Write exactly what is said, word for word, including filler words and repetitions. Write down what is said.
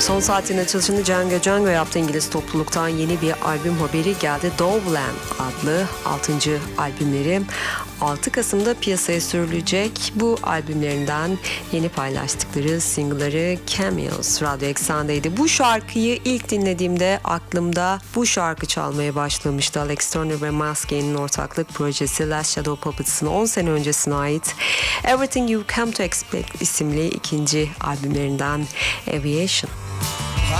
Son saatin açılışını Django Django yaptı. İngiliz topluluktan yeni bir albüm haberi geldi. Dovland adlı altıncı albümleri altı Kasım'da piyasaya sürülecek. Bu albümlerinden yeni paylaştıkları single'ları Cameos Radyo Eksen'deydi. Bu şarkıyı ilk dinlediğimde aklımda bu şarkı çalmaya başlamıştı. Alex Turner ve Maskey'nin ortaklık projesi Last Shadow Puppets'ın on sene öncesine ait Everything You Come To Expect isimli ikinci albümlerinden Aviation.